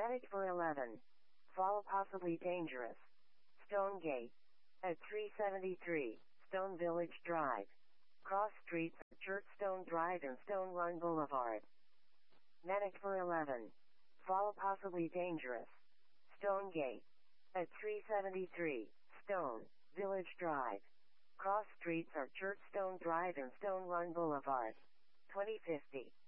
Manic for 11. Fall possibly dangerous. Stonegate. At 373, Stone Village Drive. Cross streets, Churchstone Drive and Stone Run Boulevard. Manic for 11. Fall possibly dangerous. Stonegate. At 373, Stone Village Drive. Cross streets are Churchstone Drive and Stone Run Boulevard. 2050.